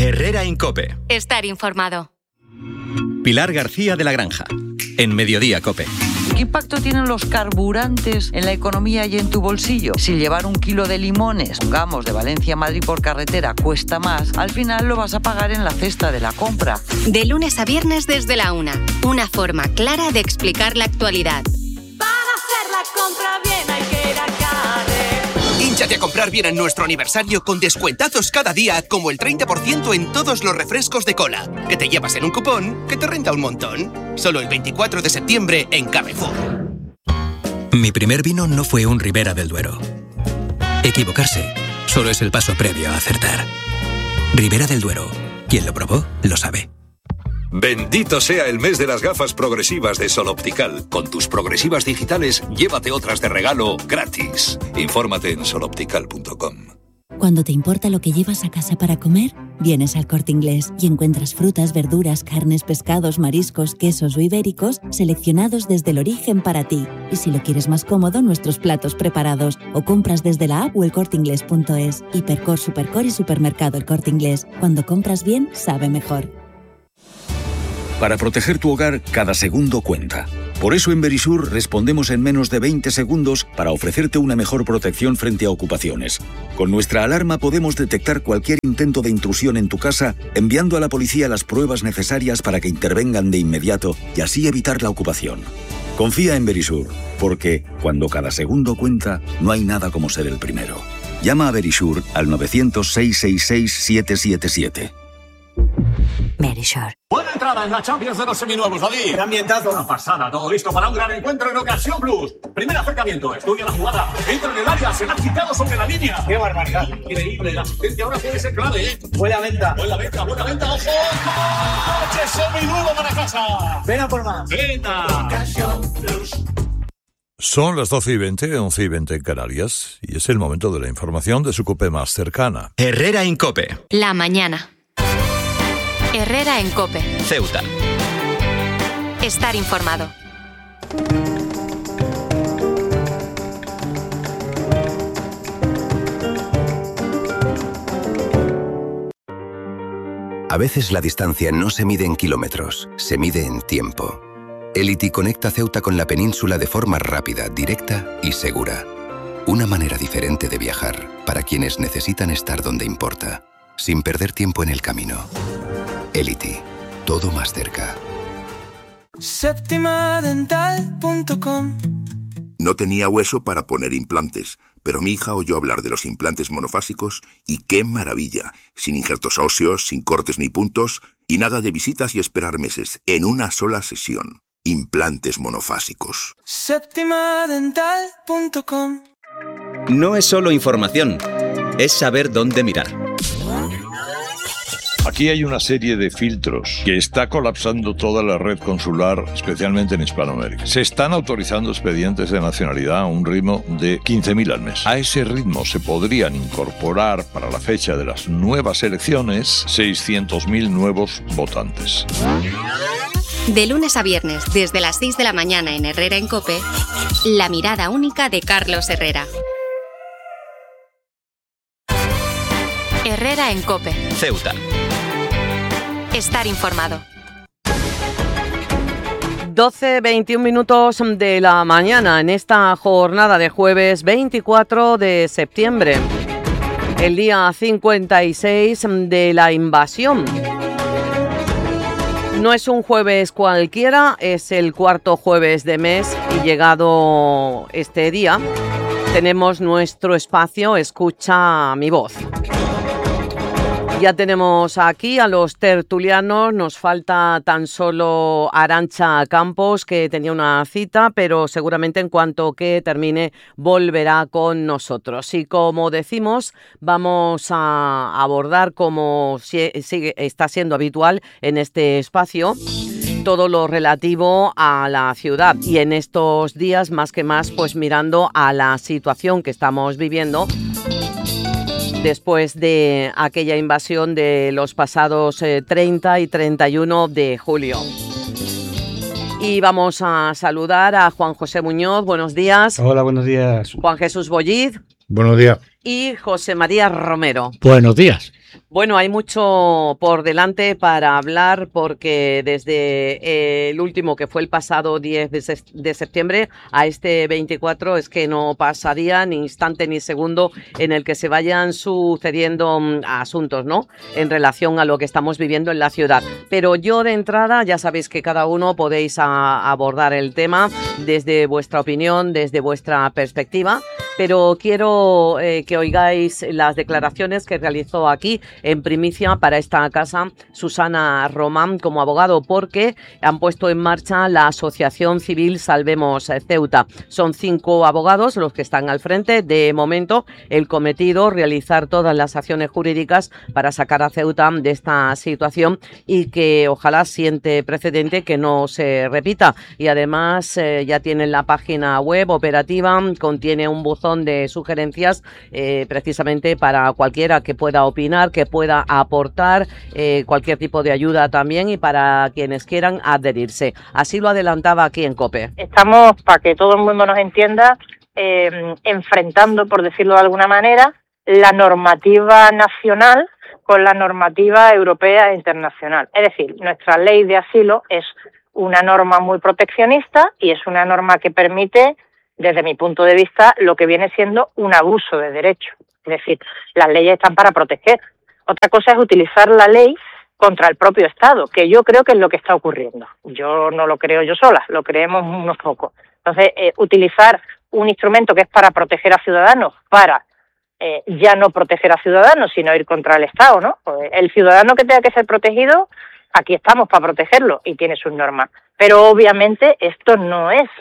Herrera en COPE. Estar informado. Pilar García de la Granja, en Mediodía COPE. ¿Qué impacto tienen los carburantes en la economía y en tu bolsillo? Si llevar 1 kilo de limones, pongamos, de Valencia a Madrid por carretera cuesta más, al final lo vas a pagar en la cesta de la compra. De lunes a viernes desde la 1. Una forma clara de explicar la actualidad. Para hacer la compra bien hay que ir a Carrer. Hínchate a comprar bien en nuestro aniversario con descuentazos cada día, como el 30% en todos los refrescos de cola, que te llevas en un cupón que te renta un montón. Solo el 24 de septiembre en Carrefour. Mi primer vino no fue un Ribera del Duero. Equivocarse solo es el paso previo a acertar. Ribera del Duero. Quien lo probó, lo sabe. Bendito sea el mes de las gafas progresivas de Sol Optical. Con tus progresivas digitales, llévate otras de regalo gratis. Infórmate en soloptical.com. Cuando te importa lo que llevas a casa para comer, vienes al Corte Inglés y encuentras frutas, verduras, carnes, pescados, mariscos, quesos o ibéricos seleccionados desde el origen para ti. Y si lo quieres más cómodo, nuestros platos preparados o compras desde la app o elcorteinglés.es. Hipercor, Supercor y Supermercado El Corte Inglés. Cuando compras bien, sabe mejor. Para proteger tu hogar, cada segundo cuenta. Por eso en Verisur respondemos en menos de 20 segundos para ofrecerte una mejor protección frente a ocupaciones. Con nuestra alarma podemos detectar cualquier intento de intrusión en tu casa, enviando a la policía las pruebas necesarias para que intervengan de inmediato y así evitar la ocupación. Confía en Verisur, porque cuando cada segundo cuenta, no hay nada como ser el primero. Llama a Verisur al 900-666-777. Verisur. Buena entrada en la Champions de los seminuevos, David. ¡Qué ambientazo! Una pasada, todo listo para un gran encuentro en Ocasión Plus. Primer acercamiento, estudia la jugada, entra en el área, se la ha quitado sobre la línea. ¡Qué barbaridad! Increíble, la asistencia ahora puede ser clave, ¿eh? Buena venta, ojo. ¡Coche seminuevo para casa! ¡Ven a por más! ¡Venta! Ocasión Plus. Son las 12:20, 11:20 en Canarias, y es el momento de la información de su COPE más cercana. Herrera en COPE. La mañana. Herrera en COPE. Ceuta. Estar informado. A veces la distancia no se mide en kilómetros, se mide en tiempo. Elity conecta Ceuta con la península de forma rápida, directa y segura. Una manera diferente de viajar para quienes necesitan estar donde importa, sin perder tiempo en el camino. Elity, todo más cerca. Septimadental.com. No tenía hueso para poner implantes, pero mi hija oyó hablar de los implantes monofásicos y ¡qué maravilla! Sin injertos óseos, sin cortes ni puntos y nada de visitas y esperar meses, en una sola sesión. Implantes monofásicos. Septimadental.com. No es solo información, es saber dónde mirar. Aquí hay una serie de filtros que está colapsando toda la red consular, especialmente en Hispanoamérica. Se están autorizando expedientes de nacionalidad a un ritmo de 15.000 al mes. A ese ritmo se podrían incorporar para la fecha de las nuevas elecciones 600.000 nuevos votantes. De lunes a viernes, desde las 6 de la mañana en Herrera en COPE, la mirada única de Carlos Herrera. Herrera en COPE. Ceuta. Estar informado. 12:21 minutos de la mañana en esta jornada de jueves 24 de septiembre. El día 56 de la invasión. No es un jueves cualquiera, es el cuarto jueves de mes y llegado este día tenemos nuestro espacio Escucha mi voz. Ya tenemos aquí a los tertulianos, nos falta tan solo Arantxa Campos, que tenía una cita, pero seguramente en cuanto que termine volverá con nosotros. Y como decimos, vamos a abordar, como está siendo habitual en este espacio, todo lo relativo a la ciudad. Y en estos días, más que más, pues mirando a la situación que estamos viviendo después de aquella invasión de los pasados 30 y 31 de julio. Y vamos a saludar a Juan José Muñoz. Buenos días. Hola, buenos días. Juan Jesús Bolliz. Buenos días. Y José María Romero. Buenos días. Bueno, hay mucho por delante para hablar porque desde el último, que fue el pasado 10 de septiembre, a este 24 es que no pasaría ni instante ni segundo en el que se vayan sucediendo asuntos, ¿no?, en relación a lo que estamos viviendo en la ciudad. Pero yo de entrada, ya sabéis que cada uno podéis abordar el tema desde vuestra opinión, desde vuestra perspectiva, pero quiero que oigáis las declaraciones que realizó aquí en primicia para esta casa Susana Román como abogado, porque han puesto en marcha la asociación civil Salvemos Ceuta. Son 5 abogados los que están al frente. De momento, el cometido, realizar todas las acciones jurídicas para sacar a Ceuta de esta situación y que ojalá siente precedente que no se repita. Y además ya tienen la página web operativa, contiene un buzón de sugerencias precisamente para cualquiera que pueda opinar, que pueda aportar cualquier tipo de ayuda también, y para quienes quieran adherirse. Así lo adelantaba aquí en COPE. Estamos, para que todo el mundo nos entienda, enfrentando, por decirlo de alguna manera, la normativa nacional con la normativa europea e internacional. Es decir, nuestra ley de asilo es una norma muy proteccionista y es una norma que permite, desde mi punto de vista, lo que viene siendo un abuso de derecho. Es decir, las leyes están para proteger. Otra cosa es utilizar la ley contra el propio Estado, que yo creo que es lo que está ocurriendo. Yo no lo creo yo sola, lo creemos unos pocos. Entonces, utilizar un instrumento que es para proteger a ciudadanos, para ya no proteger a ciudadanos, sino ir contra el Estado, ¿no? Pues el ciudadano que tenga que ser protegido, aquí estamos para protegerlo y tiene sus normas. Pero obviamente esto no es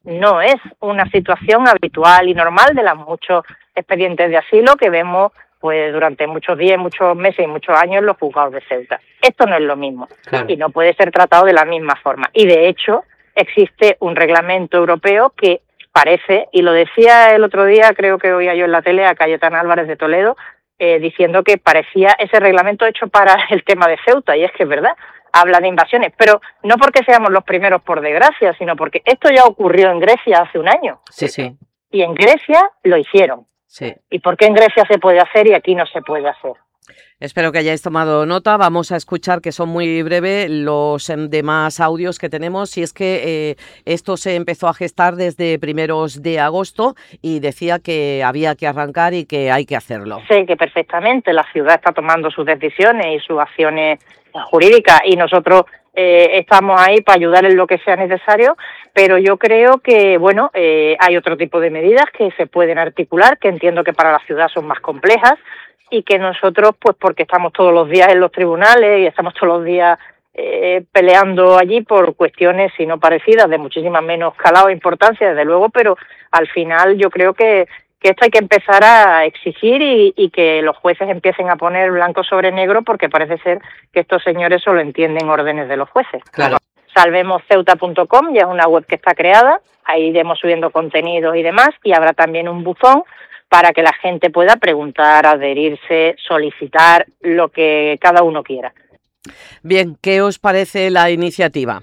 una situación habitual y normal de los muchos expedientes de asilo que vemos pues durante muchos días, muchos meses y muchos años en los juzgados de Ceuta. Esto no es lo mismo, claro, y no puede ser tratado de la misma forma. Y de hecho existe un reglamento europeo que parece, y lo decía el otro día, creo que oía yo en la tele a Cayetana Álvarez de Toledo, diciendo que parecía ese reglamento hecho para el tema de Ceuta, y es que es verdad, habla de invasiones, pero no porque seamos los primeros por desgracia, sino porque esto ya ocurrió en Grecia hace un año. Sí, sí. Y en Grecia lo hicieron. Sí. ¿Y por qué en Grecia se puede hacer y aquí no se puede hacer? Espero que hayáis tomado nota. Vamos a escuchar, que son muy breves, los demás audios que tenemos. Y es que esto se empezó a gestar desde primeros de agosto y decía que había que arrancar y que hay que hacerlo. Sé que perfectamente la ciudad está tomando sus decisiones y sus acciones jurídicas y nosotros estamos ahí para ayudar en lo que sea necesario, pero yo creo que, bueno, hay otro tipo de medidas que se pueden articular, que entiendo que para la ciudad son más complejas, y que nosotros, pues porque estamos todos los días en los tribunales y estamos todos los días peleando allí por cuestiones, si no parecidas, de muchísima menos calado e importancia, desde luego, pero al final yo creo que esto hay que empezar a exigir y que los jueces empiecen a poner blanco sobre negro, porque parece ser que estos señores solo entienden órdenes de los jueces. Claro. Salvemosceuta.com ya es una web que está creada, ahí iremos subiendo contenidos y demás, y habrá también un buzón para que la gente pueda preguntar, adherirse, solicitar lo que cada uno quiera. Bien, ¿qué os parece la iniciativa?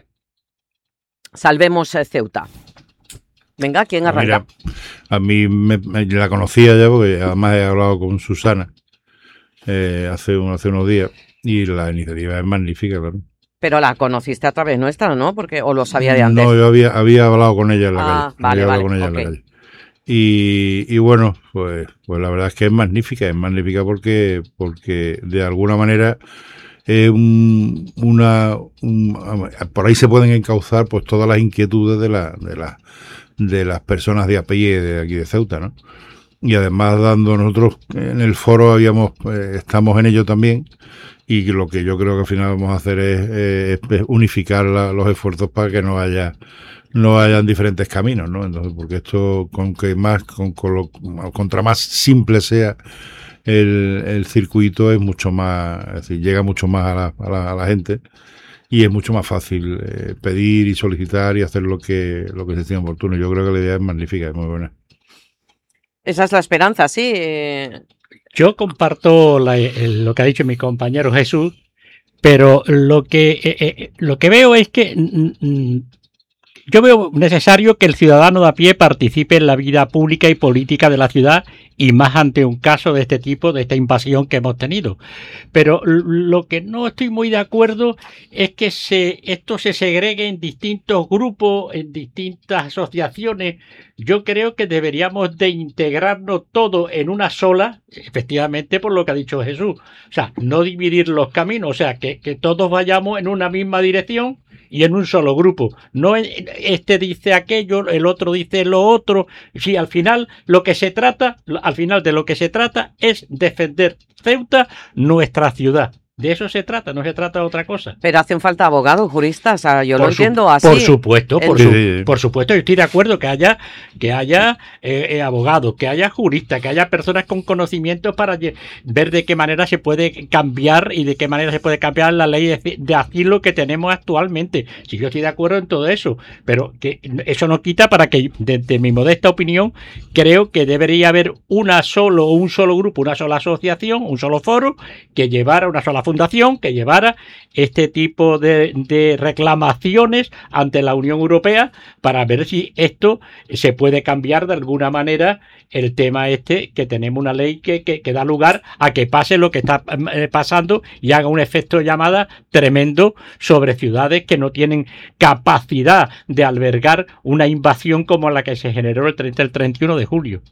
Salvemos Ceuta. Venga, ¿quién arranca? Mira, a mí la conocía ya, porque además he hablado con Susana hace unos días, y la iniciativa es magnífica, claro. Pero la conociste a través nuestra, ¿no? Porque o lo sabía de antes. No, yo había hablado con ella en la calle. Vale, había hablado con ella en la calle. Y bueno, pues la verdad es que es magnífica porque de alguna manera por ahí se pueden encauzar pues todas las inquietudes de las personas de a pie de aquí de Ceuta, ¿no? Y además nosotros en el foro estamos en ello también, y lo que yo creo que al final vamos a hacer es unificar los esfuerzos para que no hayan diferentes caminos, ¿no? Entonces, porque esto contra más simple sea el circuito, es mucho más, es decir, llega mucho más a la gente, y es mucho más fácil pedir y solicitar y hacer lo que se estime oportuno. Yo creo que la idea es magnífica, es muy buena. Esa es la esperanza, sí. Yo comparto lo que ha dicho mi compañero Jesús, pero lo que veo es que yo veo necesario que el ciudadano de a pie participe en la vida pública y política de la ciudad, y más ante un caso de este tipo, de esta invasión que hemos tenido. Pero lo que no estoy muy de acuerdo es que esto se segregue en distintos grupos, en distintas asociaciones. Yo creo que deberíamos de integrarnos todos en una sola, efectivamente por lo que ha dicho Jesús. O sea, no dividir los caminos, o sea, que todos vayamos en una misma dirección y en un solo grupo. No este dice aquello, el otro dice lo otro. Sí, al final de lo que se trata es defender Ceuta, nuestra ciudad. De eso se trata, no se trata de otra cosa. Pero hacen falta abogados, juristas, yo lo entiendo así. Por supuesto, por supuesto, yo estoy de acuerdo que haya abogados, que haya juristas, que haya personas con conocimientos para ver de qué manera se puede cambiar y de qué manera se puede cambiar la ley de asilo que tenemos actualmente. Sí, yo estoy de acuerdo en todo eso, pero que eso no quita para que, desde mi modesta opinión, creo que debería haber un solo grupo, una sola asociación, un solo foro que llevara una sola fundación, que llevara este tipo de reclamaciones ante la Unión Europea para ver si esto se puede cambiar de alguna manera, el tema que tenemos una ley que da lugar a que pase lo que está pasando y haga un efecto llamada tremendo sobre ciudades que no tienen capacidad de albergar una invasión como la que se generó el 31 de julio.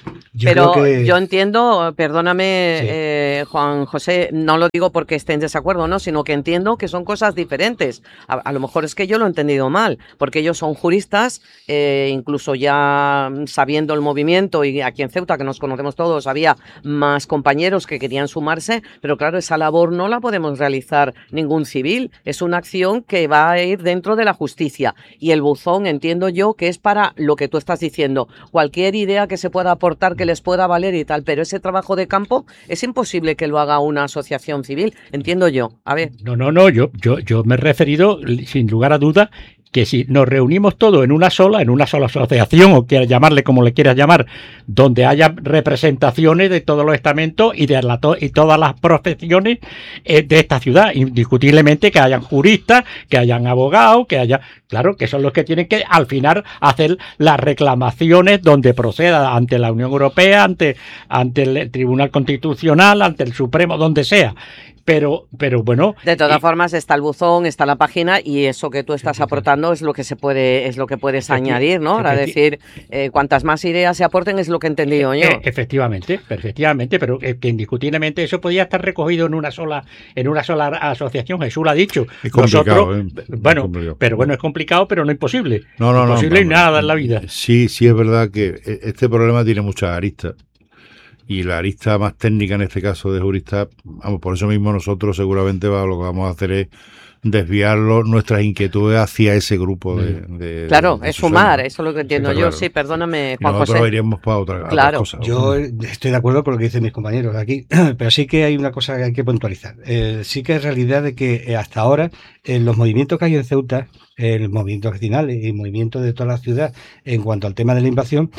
Yo entiendo, perdóname, Juan José, no lo digo porque esté en desacuerdo, no, sino que entiendo que son cosas diferentes. A lo mejor es que yo lo he entendido mal, porque ellos son juristas, incluso ya sabiendo el movimiento, y aquí en Ceuta, que nos conocemos todos, había más compañeros que querían sumarse, pero claro, esa labor no la podemos realizar ningún civil, es una acción que va a ir dentro de la justicia, y el buzón entiendo yo que es para lo que tú estás diciendo, cualquier idea que se pueda aportar que les pueda valer y tal, pero ese trabajo de campo es imposible que lo haga una asociación civil, entiendo yo. A ver. No, yo me he referido, sin lugar a dudas, que si nos reunimos todos en una sola asociación, o quieras llamarle como le quieras llamar, donde haya representaciones de todos los estamentos y todas las profesiones de esta ciudad, indiscutiblemente que hayan juristas, que hayan abogados, claro, que son los que tienen que al final hacer las reclamaciones donde proceda, ante la Unión Europea, ante el Tribunal Constitucional, ante el Supremo, donde sea. Pero bueno. De todas formas, está el buzón, está la página, y eso que tú estás aportando es lo que puedes añadir, ¿no? Para decir, cuantas más ideas se aporten es lo que he entendido yo. Efectivamente, pero que indiscutiblemente eso podía estar recogido en una sola asociación. Jesús lo ha dicho. Es complicado. Es complicado, pero no imposible. No. Imposible nada en la vida. Sí, es verdad que este problema tiene muchas aristas. Y la arista más técnica, en este caso de jurista, por eso mismo nosotros seguramente lo que vamos a hacer es desviarlo, nuestras inquietudes hacia ese grupo de claro, es sumar, eso es lo que entiendo yo. Sí, perdóname, Juan José. Nosotros iríamos para otra cosa. Yo estoy de acuerdo con lo que dicen mis compañeros aquí, pero sí que hay una cosa que hay que puntualizar. Sí que es realidad de que hasta ahora los movimientos que hay en Ceuta, el movimiento vecinal y el movimiento de toda la ciudad en cuanto al tema de la invasión,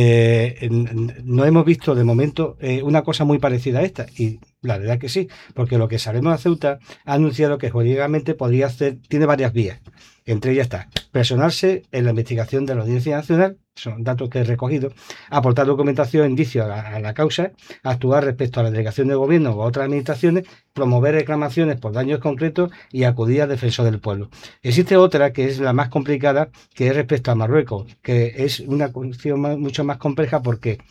no hemos visto de momento una cosa muy parecida a esta, y la verdad que sí, porque lo que sabemos de Ceuta ha anunciado que jurídicamente podría hacer, tiene varias vías. Entre ellas está personarse en la investigación de la Audiencia Nacional, son datos que he recogido, aportar documentación, indicios a la causa, actuar respecto a la delegación de gobierno o a otras administraciones, promover reclamaciones por daños concretos y acudir al defensor del pueblo. Existe otra que es la más complicada, que es respecto a Marruecos, que es una cuestión mucho más compleja porque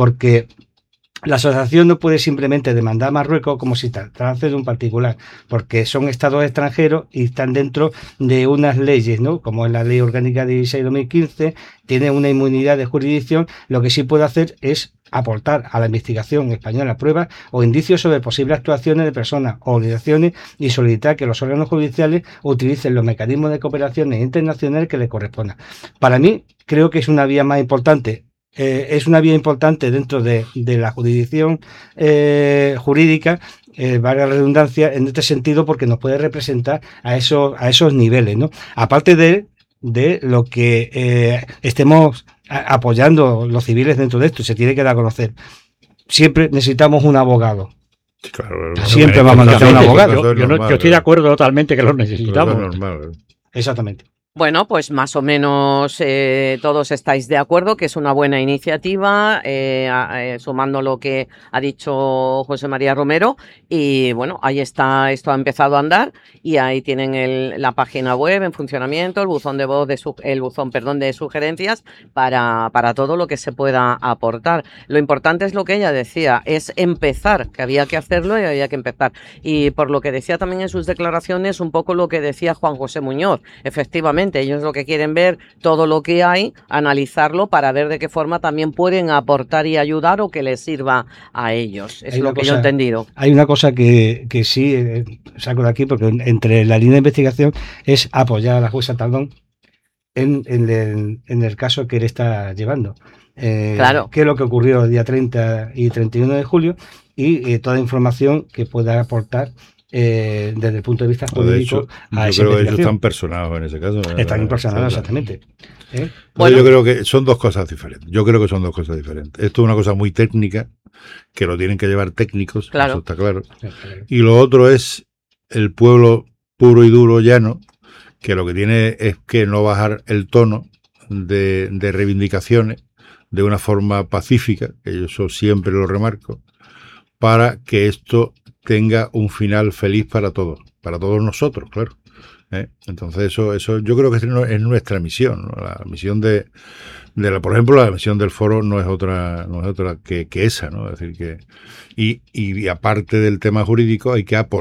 la asociación no puede simplemente demandar a Marruecos como si tratase de un particular, porque son estados extranjeros y están dentro de unas leyes, ¿no? Como es la Ley Orgánica 16-2015, tiene una inmunidad de jurisdicción. Lo que sí puede hacer es aportar a la investigación española pruebas o indicios sobre posibles actuaciones de personas o organizaciones y solicitar que los órganos judiciales utilicen los mecanismos de cooperación internacional que les correspondan. Para mí, creo que es una vía más importante. Es una vía importante dentro de la jurisdicción jurídica, valga la redundancia, en este sentido, porque nos puede representar a esos niveles, ¿no? Aparte de lo que estemos apoyando los civiles dentro de esto, se tiene que dar a conocer. Siempre necesitamos un abogado. Claro, siempre vamos a necesitar un abogado. Yo estoy de acuerdo totalmente que lo necesitamos. Exactamente. Bueno, pues más o menos todos estáis de acuerdo que es una buena iniciativa, sumando lo que ha dicho José María Romero, y bueno, ahí está, esto ha empezado a andar y ahí tienen la página web en funcionamiento, el buzón de voz, el buzón de sugerencias para todo lo que se pueda aportar. Lo importante es lo que ella decía, es empezar, que había que hacerlo y había que empezar. Y por lo que decía también en sus declaraciones, un poco lo que decía Juan José Muñoz, efectivamente, ellos lo que quieren ver todo lo que hay, analizarlo para ver de qué forma también pueden aportar y ayudar o que les sirva a ellos. Es lo que yo he entendido. Hay una cosa que sí saco de aquí, porque entre la línea de investigación es apoyar a la jueza Taldón en el caso que él está llevando. Claro. ¿Qué es lo que ocurrió el día 30 y 31 de julio? Y toda información que pueda aportar desde el punto de vista jurídico a esa yo creo que ellos investigación. están personados en ese caso. Están personados, exactamente. Bueno, yo creo que son dos cosas diferentes. Esto es una cosa muy técnica, que lo tienen que llevar técnicos, claro. Eso está claro. Y lo otro es el pueblo puro y duro, llano, que lo que tiene es que no bajar el tono de reivindicaciones de una forma pacífica, que yo eso siempre lo remarco, para que esto tenga un final feliz para todos nosotros, claro. Entonces eso yo creo que es nuestra misión, ¿no? La misión por ejemplo, la misión del foro no es otra que esa, ¿no? Es decir que y aparte del tema jurídico hay que aportar